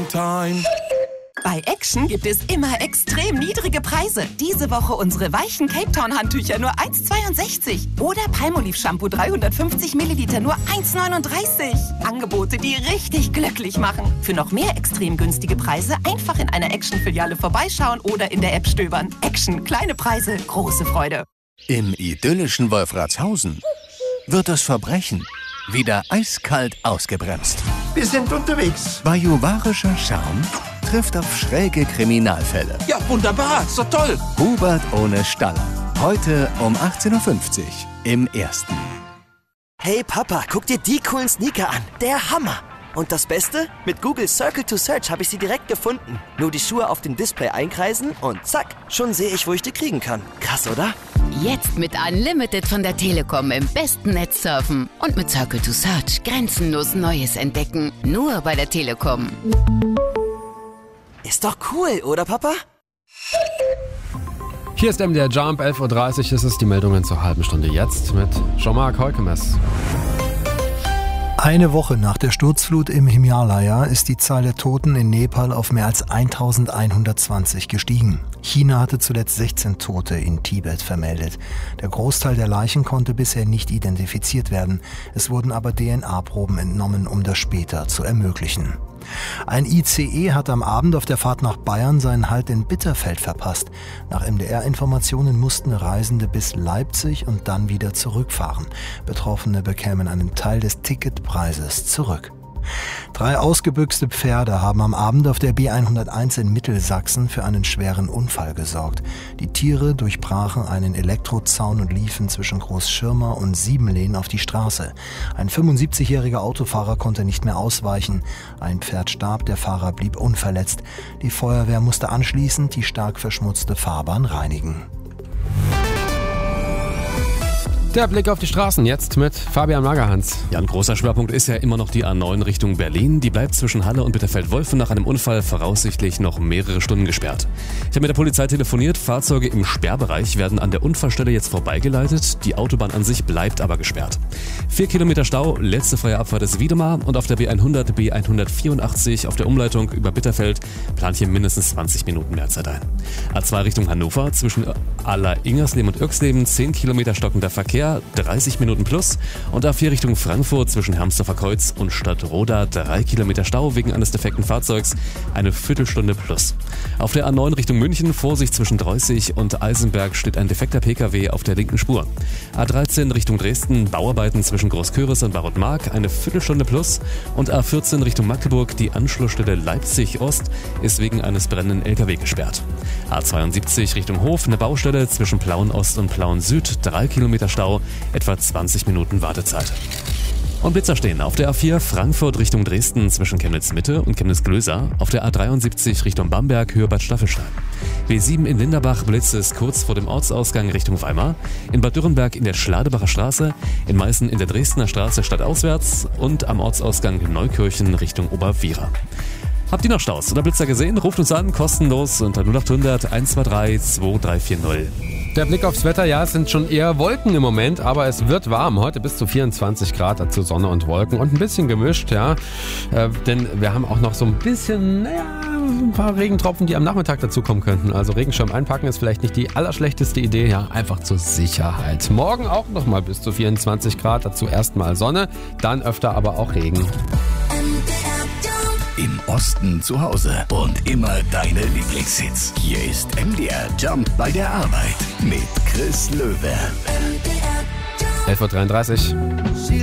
Time. Bei Action gibt es immer extrem niedrige Preise. Diese Woche unsere weichen Cape Town Handtücher nur 1,62. Oder Palmolive Shampoo 350 Milliliter nur 1,39. Angebote, die richtig glücklich machen. Für noch mehr extrem günstige Preise einfach in einer Action-Filiale vorbeischauen oder in der App stöbern. Action, kleine Preise, große Freude. Im idyllischen Wolfratshausen wird das Verbrechen wieder eiskalt ausgebremst. Wir sind unterwegs. Bajuwarischer Charme trifft auf schräge Kriminalfälle. Ja, wunderbar, so toll. Hubert ohne Staller. Heute um 18.50 Uhr im Ersten. Hey Papa, guck dir die coolen Sneaker an. Der Hammer. Und das Beste? Mit Google Circle to Search habe ich sie direkt gefunden. Nur die Schuhe auf dem Display einkreisen und zack, schon sehe ich, wo ich die kriegen kann. Krass, oder? Jetzt mit Unlimited von der Telekom im besten Netz surfen. Und mit Circle to Search grenzenlos Neues entdecken. Nur bei der Telekom. Ist doch cool, oder Papa? Hier ist MDR Jump, 11.30 Uhr. Es ist die Meldungen zur halben Stunde jetzt mit Jean-Marc Heukemes. Eine Woche nach der Sturzflut im Himalaya ist die Zahl der Toten in Nepal auf mehr als 1120 gestiegen. China hatte zuletzt 16 Tote in Tibet vermeldet. Der Großteil der Leichen konnte bisher nicht identifiziert werden. Es wurden aber DNA-Proben entnommen, um das später zu ermöglichen. Ein ICE hat am Abend auf der Fahrt nach Bayern seinen Halt in Bitterfeld verpasst. Nach MDR-Informationen mussten Reisende bis Leipzig und dann wieder zurückfahren. Betroffene bekämen einen Teil des Ticketpreises zurück. 3 ausgebüxte Pferde haben am Abend auf der B101 in Mittelsachsen für einen schweren Unfall gesorgt. Die Tiere durchbrachen einen Elektrozaun und liefen zwischen Großschirmer und Siebenlehn auf die Straße. Ein 75-jähriger Autofahrer konnte nicht mehr ausweichen. Ein Pferd starb, der Fahrer blieb unverletzt. Die Feuerwehr musste anschließend die stark verschmutzte Fahrbahn reinigen. Der Blick auf die Straßen jetzt mit Fabian Magerhans. Ja, ein großer Schwerpunkt ist ja immer noch die A9 Richtung Berlin. Die bleibt zwischen Halle und Bitterfeld-Wolfen nach einem Unfall voraussichtlich noch mehrere Stunden gesperrt. Ich habe mit der Polizei telefoniert. Fahrzeuge im Sperrbereich werden an der Unfallstelle jetzt vorbeigeleitet. Die Autobahn an sich bleibt aber gesperrt. 4 Kilometer Stau, letzte freie Abfahrt ist Wiedemar und auf der B100, B184 auf der Umleitung über Bitterfeld plant hier mindestens 20 Minuten mehr Zeit ein. A2 Richtung Hannover zwischen Aller-Ingersleben und Irxleben 10 Kilometer stockender Verkehr, 30 Minuten plus. Und A4 Richtung Frankfurt zwischen Hermsdorfer Kreuz und Stadtroda 3 Kilometer Stau wegen eines defekten Fahrzeugs, eine Viertelstunde plus. Auf der A9 Richtung München, Vorsicht zwischen Dreußig und Eisenberg steht ein defekter Pkw auf der linken Spur. A13 Richtung Dresden, Bauarbeiten zwischen Großköris und Barotmark, eine Viertelstunde plus. Und A14 Richtung Magdeburg, die Anschlussstelle Leipzig-Ost ist wegen eines brennenden LKW gesperrt. A72 Richtung Hof, eine Baustelle zwischen Plauen-Ost und Plauen-Süd, 3 Kilometer Stau, etwa 20 Minuten Wartezeit. Und Blitzer stehen auf der A4 Frankfurt Richtung Dresden zwischen Chemnitz-Mitte und Chemnitz-Glöser, auf der A73 Richtung Bamberg, Höhe Bad Staffelstein. B7 in Linderbach, Blitz ist kurz vor dem Ortsausgang Richtung Weimar, in Bad Dürrenberg in der Schladebacher Straße, in Meißen in der Dresdner Straße stadtauswärts und am Ortsausgang Neukirchen Richtung Oberwiera. Habt ihr noch Staus oder Blitzer gesehen? Ruft uns an, kostenlos unter 0800 123 2340. Der Blick aufs Wetter, ja, es sind schon eher Wolken im Moment, aber es wird warm. Heute bis zu 24 Grad, dazu Sonne und Wolken und ein bisschen gemischt, ja. Denn wir haben auch noch so ein bisschen, ein paar Regentropfen, die am Nachmittag dazukommen könnten. Also Regenschirm einpacken ist vielleicht nicht die allerschlechteste Idee, ja, einfach zur Sicherheit. Morgen auch nochmal bis zu 24 Grad, dazu erstmal Sonne, dann öfter aber auch Regen. Im Osten zu Hause und immer deine Lieblingshits. Hier ist MDR Jump bei der Arbeit mit Chris Löwe. 11.33 Uhr.